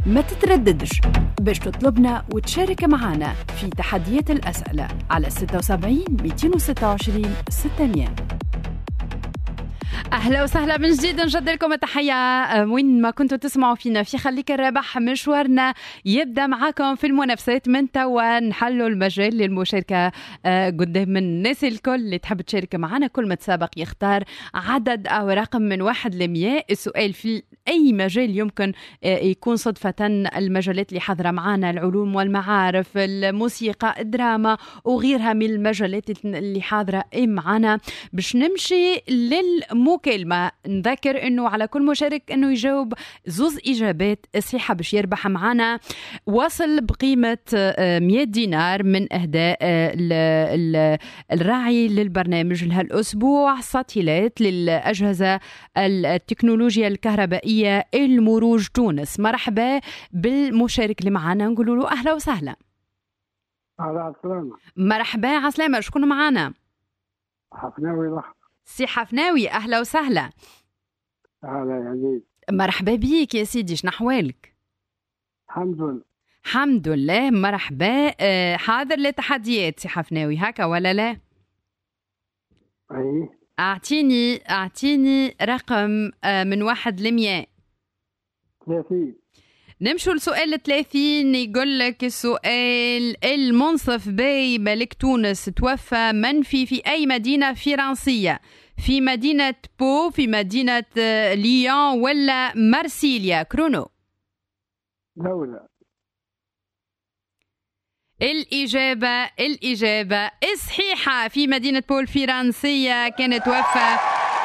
ما تترددش باش تطلبنا وتشارك معنا في تحديات الأسئلة على 76 226 600. أهلا وسهلا من جديد، نجد لكم التحية وين ما كنتوا تسمعوا فينا في خليك الرابح. مشوارنا يبدأ معاكم في المنافسات من توا، نحلوا المجال للمشاركة قدام الناس الكل اللي تحب تشارك معنا. كل متسابق يختار عدد أو رقم من 1 ل 100. السؤال في أي مجال يمكن يكون صدفة المجالات اللي حاضرة معنا، العلوم والمعارف، الموسيقى، الدراما وغيرها من المجالات اللي حاضرة معنا. باش نمشي للمكالمة، نذكر انه على كل مشارك انه يجاوب 2 إجابات صحيحة باش يربح معنا وصل بقيمة 100 دينار من اهداء الراعي للبرنامج لهالاسبوع، ساتيلات للاجهزة التكنولوجيا الكهربائية المروج تونس. مرحبا بالمشارك اللي معنا، نقول له اهلا وسهلا. على السلامة. مرحبا على السلامة، شكون معنا؟ حفناوي ضحك. سي حفناوي اهلا وسهلا. اهلا يا عزيز. مرحبا بيك يا سيدي، شنو احوالك؟ الحمد لله. الحمد لله. مرحبا. حاضر لتحديات سي حفناوي هكا ولا لا؟ اي اعطيني رقم من 1 ل 100. 30. نمشوا لسؤال 30. يقول لك السؤال: المنصف باي ملك تونس توفى منفي في أي مدينة فرنسية؟ في مدينة بو، في مدينة ليون، ولا مارسيليا؟ كرونو. دولة. الإجابة صحيحة، في مدينة بو الفرنسية كانت توفى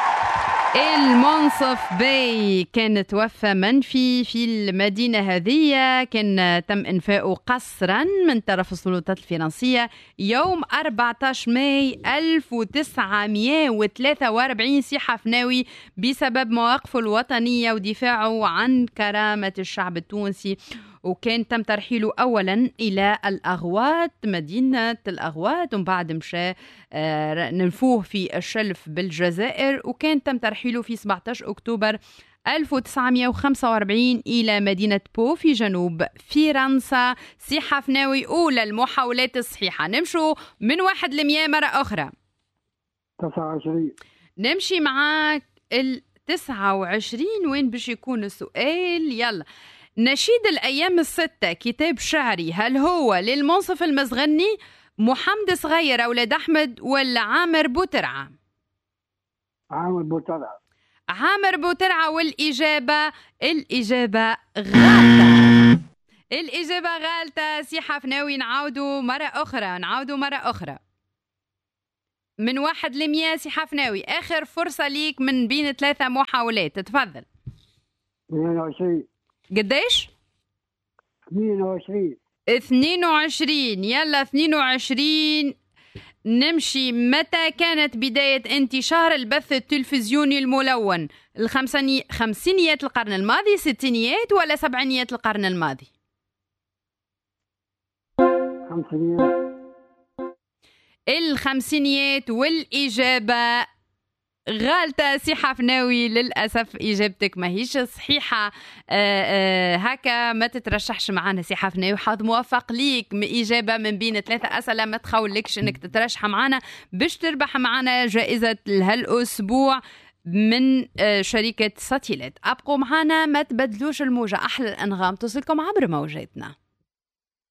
المنصف باي، كان توفى منفي في المدينة هذه. كان تم إنفاؤه قسرا من طرف السلطات الفرنسية يوم 14 ماي 1943 سي حفناوي، بسبب مواقفه الوطنية ودفاعه عن كرامة الشعب التونسي. وكان تم ترحيله أولا إلى الأغواط، مدينة الأغواط، ومن بعد مشى نلفوه في الشلف بالجزائر. وكان تم ترحيله في 17 أكتوبر 1945 إلى مدينة بو في جنوب فرنسا. سي حفناوي أولى المحاولات الصحيحة. نمشوا من 1 ل 100 مرة أخرى. 29. نمشي معاك 29. وين باش يكون السؤال؟ يلا. نشيد الأيام الستة كتاب شعري، هل هو للمنصف المزغني، محمد صغير أولاد أحمد، ولا عامر بوترعة؟ عامر بوترعة. عامر بوترعة. والإجابة غالطة. الإجابة غالطة سي حفناوي. نعاودوا مرة أخرى من 1 ل 100 سي حفناوي. آخر فرصة ليك من بين 3 محاولات، تفضل. 22. قديش؟ 22. 22. يلا 22. نمشي. متى كانت بداية انتشار البث التلفزيوني الملون؟ خمسينيات القرن الماضي، ستينيات، ولا سبعينيات القرن الماضي؟ 50. الخمسينيات. والإجابة غالطة سي حفناوي، للأسف إجابتك ما هيش صحيحة. هكا ما تترشحش معنا سي حفناوي. حظ موفق ليك، إجابة من بين 3 أسئلة ما تخولكش إنك تترشح معنا باش تربح معنا جائزة هالأسبوع من شركة ساتيلات. أبقوا معنا، ما تبدلوش الموجة، أحلى الأنغام تصلكم عبر موجاتنا.